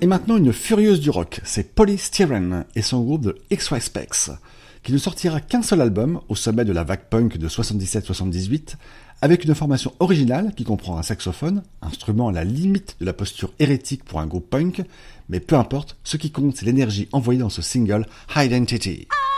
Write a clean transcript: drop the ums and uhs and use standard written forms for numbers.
Et maintenant une furieuse du rock, c'est Polly Styrene et son groupe de XY Spex, qui ne sortira qu'un seul album au sommet de la vague punk de 77-78, avec une formation originale qui comprend un saxophone, instrument à la limite de la posture hérétique pour un groupe punk, mais peu importe, ce qui compte c'est l'énergie envoyée dans ce single Identity.